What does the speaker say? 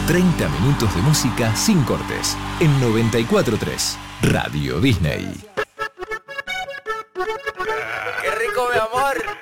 30 minutos de música sin cortes. En 94.3 Radio Disney. ¡Qué rico, mi amor!